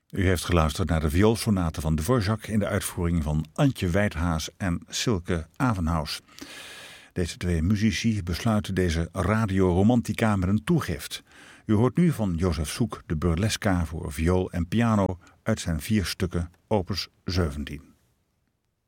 U heeft geluisterd naar de vioolsonate van Dvorak in de uitvoering van Antje Wijthaas en Silke Avenhaus. Deze twee muzici besluiten deze Radio Romantica met een toegift. U hoort nu van Jozef Soek de burlesca voor viool en piano uit zijn 4 stukken opus 17.